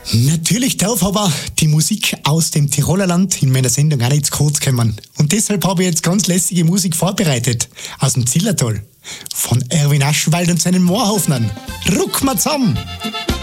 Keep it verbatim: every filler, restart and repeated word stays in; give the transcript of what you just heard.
Natürlich darf aber die Musik aus dem Tiroler Land in meiner Sendung auch nicht zu kurz kommen. Und deshalb habe ich jetzt ganz lässige Musik vorbereitet. Aus dem Zillertal. Von Erwin Aschenwald und seinen Moorhofnern. Ruck mal zusammen!